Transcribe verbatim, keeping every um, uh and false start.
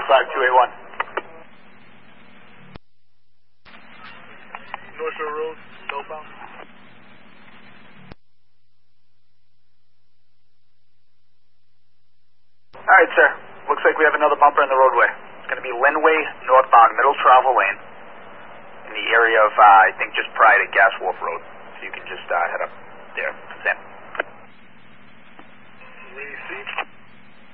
five two eight one. North Shore Road, southbound. Alright, sir. Looks like we have another bumper in the roadway. It's going to be Linway, northbound, middle travel lane, in the area of, uh, I think, just prior to Gas Wharf Road. So you can just uh, head up there. Sam. Receipt.